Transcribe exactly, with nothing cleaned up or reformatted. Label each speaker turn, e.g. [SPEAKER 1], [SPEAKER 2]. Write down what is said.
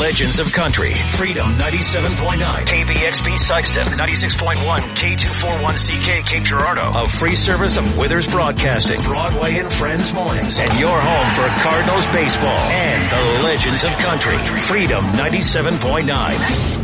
[SPEAKER 1] Legends of Country. Freedom ninety-seven point nine. K B X B Sykeston. ninety-six point one. K two forty-one C K Cape Girardeau. A free service of Withers Broadcasting. Broadway and Friends Mornings. And your home for Cardinals baseball and the Legends of Country. Freedom ninety-seven point nine.